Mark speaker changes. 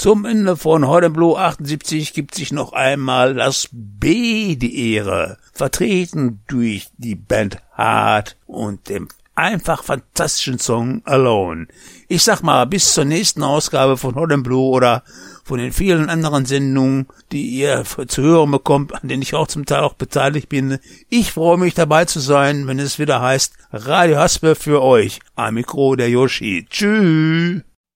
Speaker 1: Zum Ende von Hot and Blue 78 gibt sich noch einmal das B die Ehre, vertreten durch die Band Hart und dem einfach fantastischen Song Alone. Ich sag mal, bis zur nächsten Ausgabe von Hot and Blue oder von den vielen anderen Sendungen, die ihr zu hören bekommt, an denen ich auch zum Teil auch beteiligt bin. Ich freue mich dabei zu sein, wenn es wieder heißt Radio Haspe für euch. Am Mikro der Yoshi. Tschüss.